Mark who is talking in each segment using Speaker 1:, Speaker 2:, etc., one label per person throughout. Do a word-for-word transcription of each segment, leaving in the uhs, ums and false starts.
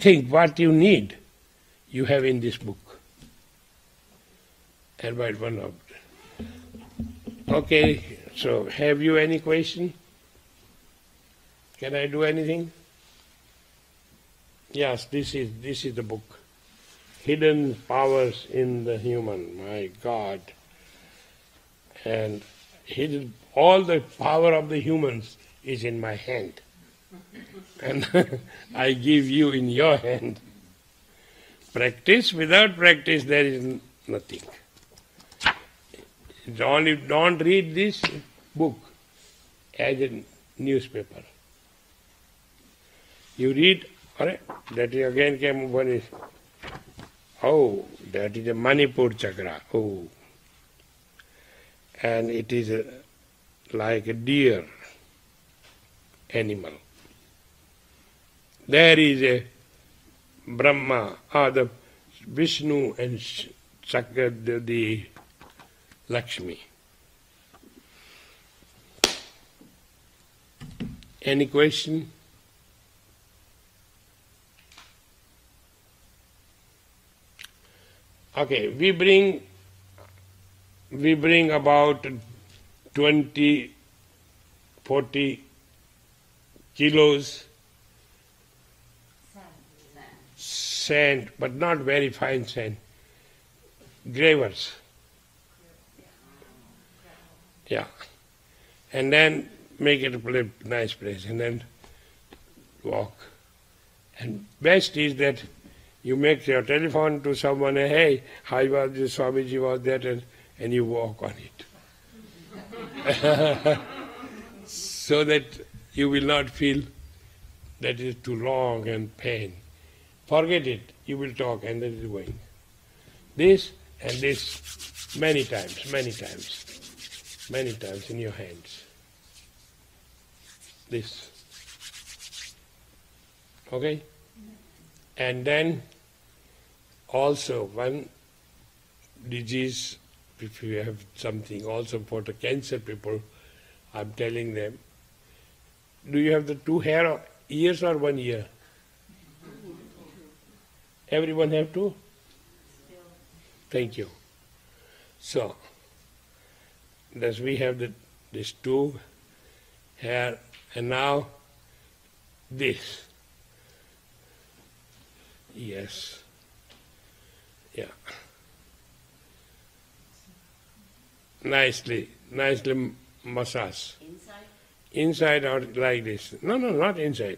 Speaker 1: everything what you need, you have in this book. And by one of Okay, so have you any question? Can I do anything? Yes, this is this is the book. Hidden powers in the human, my God. And hidden, all the power of the humans is in my hand. And I give you in your hand. Practice, without practice there is nothing. Only don't read this book as a newspaper. You read, alright, that is again came one is, oh, that is a Manipur chakra, oh. And it is a, like a deer animal. There is a Brahma, or the Vishnu and chakra, the, the Lakshmi. Any question? Okay, we bring we bring about twenty, forty kilos sand, but not very fine sand, gravers. Yeah. And then make it a nice place and then walk. And best is that you make your telephone to someone, hey, how was this, Swamiji was that, and, and you walk on it. So that you will not feel that it is too long and pain. Forget it, you will talk and that is going. This and this many times, many times. Many times in your hands. This. Okay? And then also one disease, if you have something also for the cancer people, I'm telling them, do you have the two hair ears or one ear? Everyone have two? Thank you. So, thus we have the, this two hair, and now this. Yes. Yeah. Nicely, nicely massage.
Speaker 2: Inside?
Speaker 1: Inside out like this. No, no, not inside.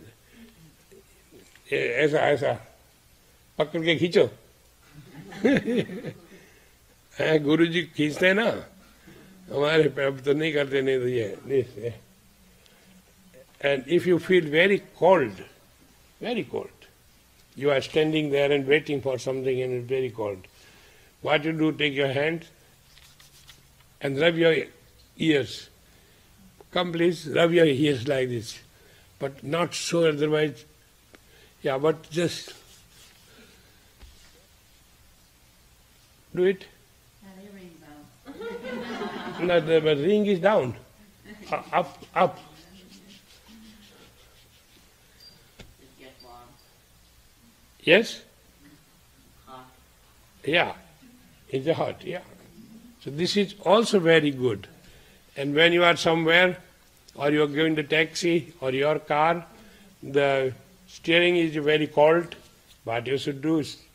Speaker 1: ऐसा ऐसा पकड़ के खींचो. गुरु जी खींचते हैं ना, हमारे अब तो नहीं करते, नहीं तो ये this. And if you feel very cold, very cold, you are standing there and waiting for something and it's very cold. What you do, take your hand and rub your ears. Come please, rub your ears like this. But not so, otherwise, yeah, but just do it. No, the ring is down. Uh, up, up. Yes?
Speaker 2: Hot.
Speaker 1: Yeah, it's a hot, yeah. So this is also very good. And when you are somewhere, or you are going to taxi, or your car, the steering is very cold, what you should do is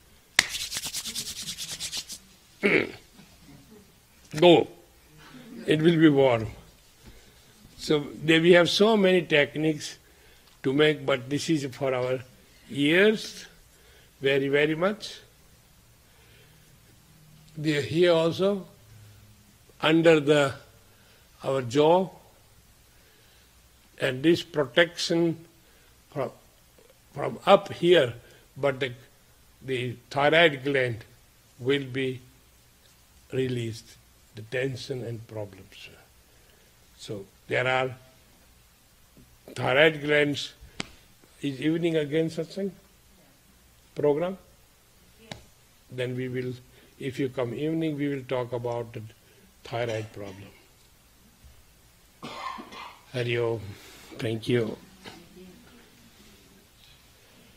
Speaker 1: go. It will be warm. So they, we have so many techniques to make, but this is for our ears, very, very much. They are here also, under the our jaw, and this protection from, from up here, but the, the thyroid gland will be released, the tension and problems. So there are thyroid glands. Is evening again satsang program?
Speaker 2: Yes.
Speaker 1: Then we will, if you come evening, we will talk about the thyroid problem. Hari Om. Thank you.